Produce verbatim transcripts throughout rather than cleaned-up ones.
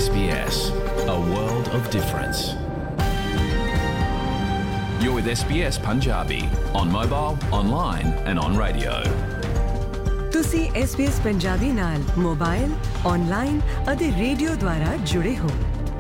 S B S, a world of difference. You're with S B S Punjabi on mobile, online and on radio. ਤੁਸੀਂ S B S Punjabi ਨਾਲ mobile, online ਅਤੇ radio ਦੁਆਰਾ ਜੁੜੇ ਹੋ।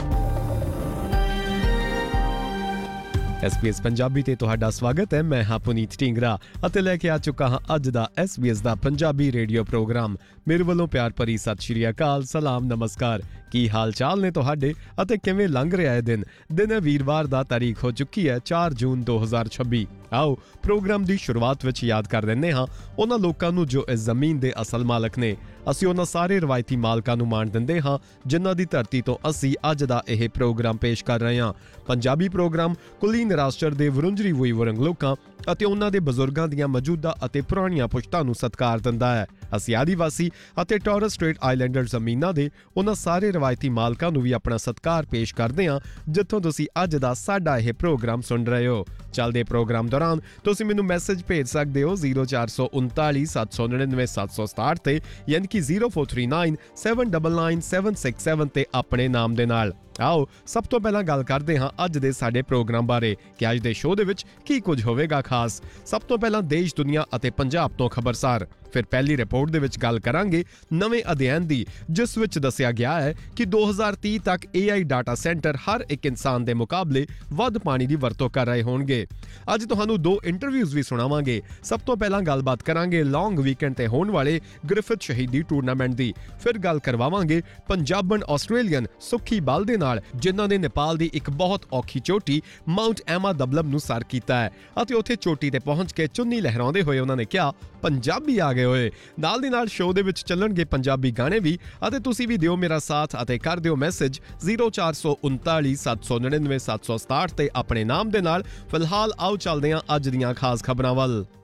S B S Punjabi ਤੇ ਤੁਹਾਡਾ ਸਵਾਗਤ ਹੈ। ਮੈਂ ਹਾਂ ਪੁਨੀਤ ਢਿੰਗਰਾ ਅਤੇ ਲੈ ਕੇ ਆ ਚੁੱਕਾ ਹਾਂ ਅੱਜ ਦਾ S B S ਦਾ ਪੰਜਾਬੀ ਰੇਡੀਓ ਪ੍ਰੋਗਰਾਮ। ਮੇਰੇ ਵੱਲੋਂ ਪਿਆਰ ਭਰੀ ਸਤਿ ਸ਼੍ਰੀ ਅਕਾਲ, ਸਲਾਮ, ਨਮਸਕਾਰ। ਕੀ ਹਾਲ ਚਾਲ ਨੇ ਤੁਹਾਡੇ ਅਤੇ ਕਿਵੇਂ ਲੰਘ ਰਿਹਾ ਹੈ ਦਿਨ? ਦਿਨ ਹੈ ਵੀਰਵਾਰ ਦਾ, ਤਾਰੀਖ ਹੋ ਚੁੱਕੀ ਹੈ ਚਾਰ ਜੂਨ ਦੋ ਹਜ਼ਾਰ ਛੱਬੀ। ਆਓ ਪ੍ਰੋਗਰਾਮ ਦੀ ਸ਼ੁਰੂਆਤ ਵਿੱਚ ਯਾਦ ਕਰ ਦਿੰਦੇ ਹਾਂ ਉਹਨਾਂ ਲੋਕਾਂ ਨੂੰ ਜੋ ਇਸ ਜ਼ਮੀਨ ਦੇ ਅਸਲ ਮਾਲਕ ਨੇ। ਅਸੀਂ ਉਹਨਾਂ ਸਾਰੇ ਰਵਾਇਤੀ ਮਾਲਕਾਂ ਨੂੰ ਮਾਣ ਦਿੰਦੇ ਹਾਂ ਜਿਨ੍ਹਾਂ ਦੀ ਧਰਤੀ ਤੋਂ ਅਸੀਂ ਅੱਜ ਦਾ ਇਹ ਪ੍ਰੋਗਰਾਮ ਪੇਸ਼ ਕਰ ਰਹੇ ਹਾਂ। ਪੰਜਾਬੀ ਪ੍ਰੋਗਰਾਮ ਕੁਲੀਨ ਰਾਸ਼ਟਰ ਦੇ ਵਰੁੰਜਰੀ ਵੂਈ ਵਰੰਗ ਲੋਕਾਂ ਅਤੇ ਉਹਨਾਂ ਦੇ ਬਜ਼ੁਰਗਾਂ ਦੀਆਂ ਮੌਜੂਦਾ ਅਤੇ ਪੁਰਾਣੀਆਂ ਪੁਸ਼ਤਾਂ ਨੂੰ ਸਤਿਕਾਰ ਦਿੰਦਾ ਹੈ। ਅਸੀਂ ਆਦੀਵਾਸੀ ਅਤੇ ਟੋਰਸ ਸਟ੍ਰੇਟ ਆਈਲੈਂਡਰ ਜ਼ਮੀਨਾਂ ਦੇ ਉਹਨਾਂ ਸਾਰੇ ਰਵਾਇਤੀ ਮਾਲਕਾਂ ਨੂੰ ਵੀ ਆਪਣਾ ਸਤਿਕਾਰ ਪੇਸ਼ ਕਰਦੇ ਹਾਂ ਜਿੱਥੋਂ ਤੁਸੀਂ ਅੱਜ ਦਾ ਸਾਡਾ ਇਹ ਪ੍ਰੋਗਰਾਮ ਸੁਣ ਰਹੇ ਹੋ। ਚੱਲਦੇ ਪ੍ਰੋਗਰਾਮ ਦੌਰਾਨ ਤੁਸੀਂ ਮੈਨੂੰ ਮੈਸੇਜ ਭੇਜ ਸਕਦੇ ਹੋ ਜ਼ੀਰੋ ਚਾਰ ਸੌ ਉਨਤਾਲੀ ਸੱਤ ਸੌ ਨੜਿਨਵੇਂ ਸੱਤ ਸੌ ਸਤਾਹਠ ਤੇ, ਯਾਨੀ ਕਿ zero four three nine seven nine nine seven six seven ਤੇ ਆਪਣੇ ਨਾਮ ਦੇ ਨਾਲ। ਆਓ ਸਭ ਤੋਂ ਪਹਿਲਾਂ ਗੱਲ ਕਰਦੇ ਹਾਂ ਅੱਜ ਦੇ ਸਾਡੇ ਪ੍ਰੋਗਰਾਮ ਬਾਰੇ ਕਿ ਅੱਜ ਦੇ ਸ਼ੋਅ ਦੇ ਵਿੱਚ ਕੀ ਕੁਝ ਹੋਵੇਗਾ ਖਾਸ। ਸਭ ਤੋਂ ਪਹਿਲਾਂ ਦੇਸ਼, ਦੁਨੀਆ ਅਤੇ ਪੰਜਾਬ ਤੋਂ ਖਬਰਸਾਰ। ਫਿਰ ਪਹਿਲੀ ਰਿਪੋਰਟ ਦੇ ਵਿੱਚ ਗੱਲ ਕਰਾਂਗੇ ਨਵੇਂ ਅਧਿਐਨ ਦੀ, ਜਿਸ ਵਿੱਚ ਦੱਸਿਆ ਗਿਆ ਹੈ ਕਿ ਦੋ ਹਜ਼ਾਰ ਤੀਹ ਤੱਕ ਏ ਆਈ ਡਾਟਾ ਸੈਂਟਰ ਹਰ ਇੱਕ ਇਨਸਾਨ ਦੇ ਮੁਕਾਬਲੇ ਵੱਧ ਪਾਣੀ ਦੀ ਵਰਤੋਂ ਕਰ ਰਹੇ ਹੋਣਗੇ। ਅੱਜ ਤੁਹਾਨੂੰ ਦੋ ਇੰਟਰਵਿਊਜ਼ ਵੀ ਸੁਣਾਵਾਂਗੇ। ਸਭ ਤੋਂ ਪਹਿਲਾਂ ਗੱਲਬਾਤ ਕਰਾਂਗੇ ਲੌਂਗ ਵੀਕਐਂਡ ਤੇ ਹੋਣ ਵਾਲੇ ਗ੍ਰਿਫਿਥ ਸ਼ਹੀਦੀ ਟੂਰਨਾਮੈਂਟ ਦੀ। ਫਿਰ ਗੱਲ ਕਰਵਾਵਾਂਗੇ ਪੰਜਾਬਣ ਆਸਟ੍ਰੇਲੀਅਨ ਸੁੱਖੀ ਬਲ ਦੇ ਨਾਲ, ਜਿਨ੍ਹਾਂ ਨੇ ਨੇਪਾਲ ਦੀ ਇੱਕ ਬਹੁਤ ਔਖੀ ਚੋਟੀ ਮਾਊਂਟ ਐਮਾ ਦਬਲਮ ਨੂੰ ਸਰ ਕੀਤਾ ਹੈ ਅਤੇ ਉੱਥੇ ਚੋਟੀ ਤੇ ਪਹੁੰਚ ਕੇ ਚੁੰਨੀ ਲਹਿਰਾਉਂਦੇ ਹੋਏ ਉਹਨਾਂ ਨੇ ਕਿਹਾ ਪੰਜਾਬੀ ਆ ਗਏ ਹੋਏ। ਨਾਲ ਦੀ ਨਾਲ ਸ਼ੋਅ ਦੇ ਵਿੱਚ ਚੱਲਣਗੇ ਪੰਜਾਬੀ ਗਾਣੇ ਵੀ ਅਤੇ ਤੁਸੀਂ ਵੀ ਦਿਓ ਮੇਰਾ ਸਾਥ ਅਤੇ ਕਰ ਦਿਓ ਮੈਸੇਜ ਜ਼ੀਰੋ ਚਾਰ ਸੌ ਉਨਤਾਲੀ ਸੱਤ ਸੌ ਨੜਿਨਵੇਂ ਸੱਤ ਸੌ ਸਤਾਹਠ ਤੇ ਆਪਣੇ ਨਾਮ ਦੇ ਨਾਲ। ਫਿਲਹਾਲ ਆਓ ਚੱਲਦੇ ਹਾਂ ਅੱਜ ਦੀਆਂ ਖਾਸ ਖਬਰਾਂ ਵੱਲ।